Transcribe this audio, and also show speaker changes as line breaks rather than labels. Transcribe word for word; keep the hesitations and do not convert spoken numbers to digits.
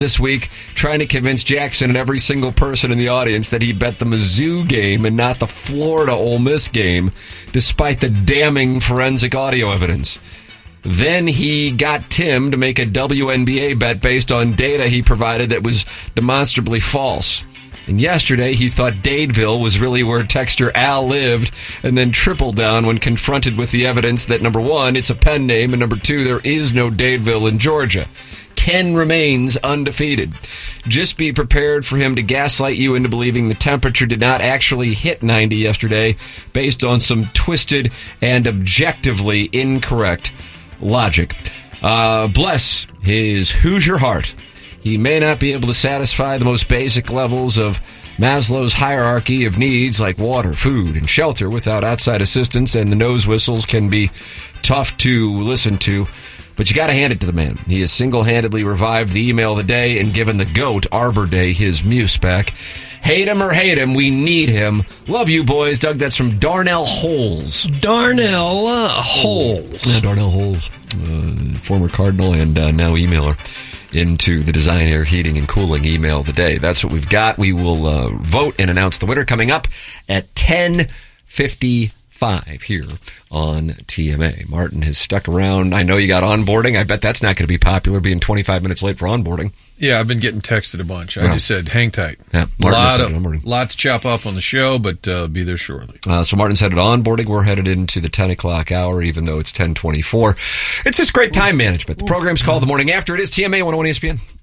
this week trying to convince Jackson and every single person in the audience that he bet the Mizzou game and not the Florida Ole Miss game, despite the damning forensic audio evidence. Then he got Tim to make a W N B A bet based on data he provided that was demonstrably false. And yesterday, he thought Dadeville was really where texter Al lived, and then tripled down when confronted with the evidence that, number one, it's a pen name, and number two, there is no Dadeville in Georgia. Ken remains undefeated. Just be prepared for him to gaslight you into believing the temperature did not actually hit ninety yesterday based on some twisted and objectively incorrect logic. Uh, bless his Hoosier heart. He may not be able to satisfy the most basic levels of Maslow's hierarchy of needs like water, food, and shelter without outside assistance, and the nose whistles can be tough to listen to. But you got to hand it to the man. He has single-handedly revived the email of the day and given the GOAT, Arbor Day, his muse back. Hate him or hate him, we need him. Love you, boys. Doug, that's from Darnell Holes.
Darnell uh, Holes.
Yeah, Darnell Holes, uh, former Cardinal and uh, now emailer into the Design Air Heating and Cooling email of the day. That's what we've got. We will uh, vote and announce the winner coming up at ten fifty-five here on T M A. Martin has stuck around. I know you got onboarding. I bet that's not going to be popular, being twenty-five minutes late for onboarding.
Yeah, I've been getting texted a bunch. I
Wow.
just said, hang tight.
Yeah,
a
Martin
lot,
said
of,
onboarding.
lot to chop up on the show, but uh, be there shortly.
Uh, so Martin's headed onboarding. We're headed into the ten o'clock hour, even though it's ten twenty-four. It's just great time management. The program's called The Morning After. It is T M A one oh one E S P N.